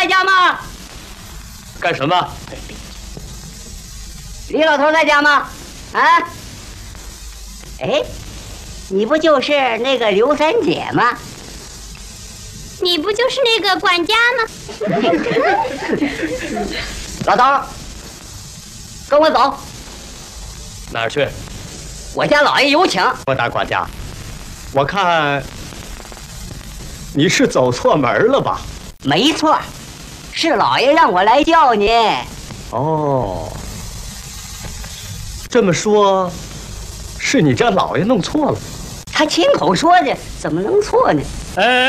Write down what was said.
在家吗？ 干什么？ 李老头在家吗？啊？哎，你不就是那个刘三姐吗？ 你不就是那个管家吗？ 老头，跟我走。 哪儿去？ 我家老爷有请。 我大管家，我看你是走错门了吧？ 没错，是老爷让我来叫你。 哦，这么说，是你家老爷弄错了。 他亲口说的，怎么能错呢？ 哎。